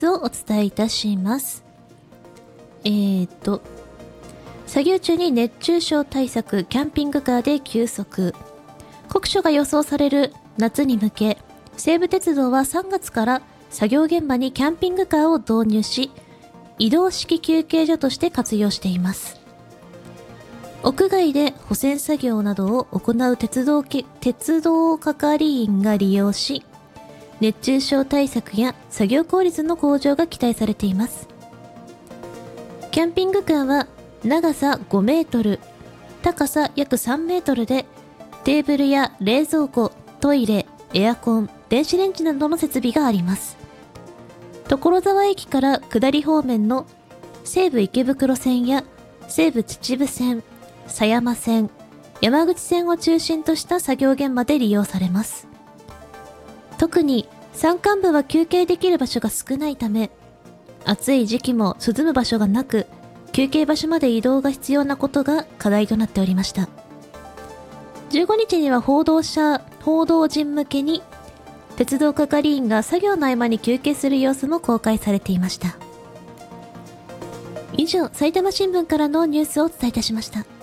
をお伝えいたします。作業中に熱中症対策、キャンピングカーで休息。酷暑が予想される夏に向け、西武鉄道は3月から作業現場にキャンピングカーを導入し、移動式休憩所として活用しています。屋外で保線作業などを行う鉄道係員が利用し、熱中症対策や作業効率の向上が期待されています。キャンピングカーは長さ5メートル、高さ約3メートルで、テーブルや冷蔵庫、トイレ、エアコン、電子レンジなどの設備があります。所沢駅から下り方面の西武池袋線や西武秩父線、狭山線、山口線を中心とした作業現場で利用されます。特に山間部は休憩できる場所が少ないため、暑い時期も涼む場所がなく、休憩場所まで移動が必要なことが課題となっておりました。15日には報道陣向けに、鉄道係員が作業の合間に休憩する様子も公開されていました。以上、埼玉新聞からのニュースをお伝えいたしました。